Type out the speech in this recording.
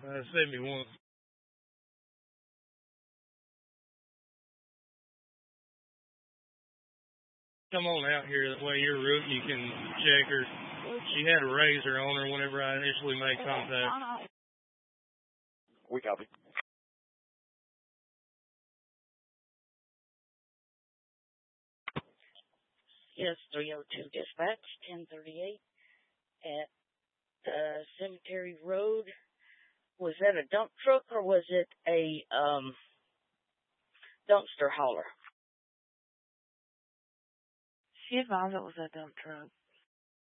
71. Come on out here. That way your route, you can check her. She had a razor on her whenever I initially made contact. We copy. Yes, 302 dispatch, 1038 at Cemetery Road. Was that a dump truck or was it a dumpster hauler? She advised it was a dump truck.